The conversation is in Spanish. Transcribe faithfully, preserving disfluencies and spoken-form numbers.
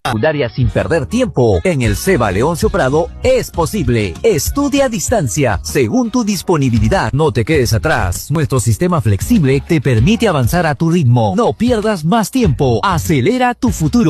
secundaria sin perder tiempo. En el SEBA Leoncio Prado es posible. Estudia a distancia, según tu disponibilidad. No te quedes atrás. Nuestro sistema flexible te permite avanzar a tu ritmo. No pierdas más tiempo. Acelera tu futuro.